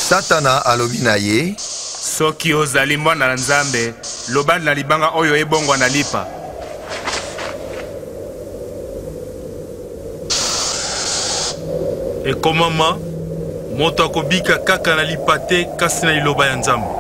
Satana alobi na ye: soki ozali mwana na Nzambe, loba na libanga oyo ebongwa na lipa. Ekomama, moto akobika kaka na lipa te kasi na liloba ya Nzambe.